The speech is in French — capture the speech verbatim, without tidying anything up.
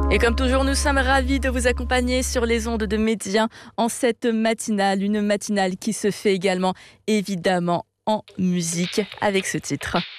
Et comme toujours, nous sommes ravis de vous accompagner sur les ondes de Média en cette matinale, une matinale qui se fait également évidemment en musique avec ce titre.